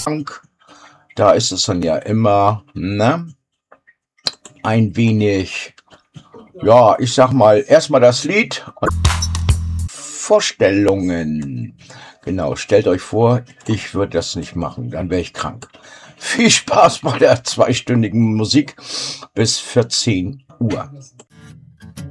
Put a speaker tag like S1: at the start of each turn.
S1: Da ist es dann ja immer, ne, ein wenig, ja, ich sag mal, erstmal das Lied und Vorstellungen. Genau, stellt euch vor, ich würde das nicht machen, dann wäre ich krank. Viel Spaß bei der zweistündigen Musik bis 14 Uhr.